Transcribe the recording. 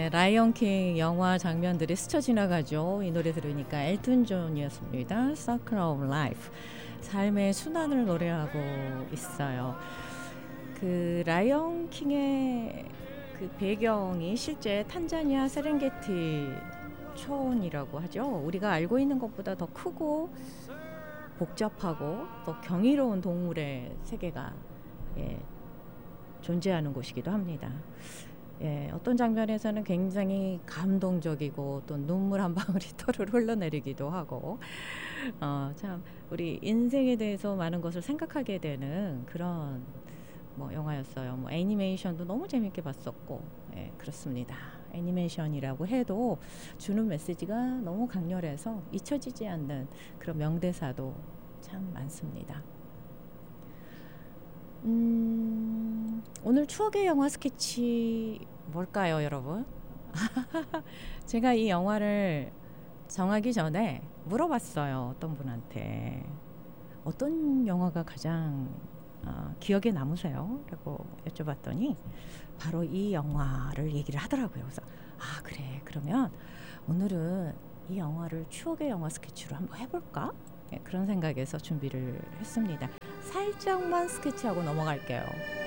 라이언 킹 영화 장면들이 스쳐 지나가죠. 이 노래 들으니까 엘튼 존이었습니다. Circle of Life. 삶의 순환을 노래하고 있어요. 그 라이언 킹의 그 배경이 실제 탄자니아 세렝게티 초원이라고 하죠. 우리가 알고 있는 것보다 더 크고 복잡하고 더 경이로운 동물의 세계가 존재하는 곳이기도 합니다. 어떤 장면에서는 굉장히 감동적이고 또 눈물 한 방울이 토르르 흘러내리기도 하고 참 우리 인생에 대해서 많은 것을 생각하게 되는 그런 영화였어요. 애니메이션도 너무 재밌게 봤었고 그렇습니다. 애니메이션이라고 해도 주는 메시지가 너무 강렬해서 잊혀지지 않는 그런 명대사도 참 많습니다. 오늘 추억의 영화 스케치 뭘까요, 여러분? 제가 이 영화를 정하기 전에 물어봤어요. 어떤 분한테. 어떤 영화가 가장 기억에 남으세요? 라고 여쭤봤더니 바로 이 영화를 얘기를 하더라고요. 그래서 그래, 그러면 오늘은 이 영화를 추억의 영화 스케치로 한번 해볼까? 그런 생각에서 준비를 했습니다. 살짝만 스케치하고 넘어갈게요.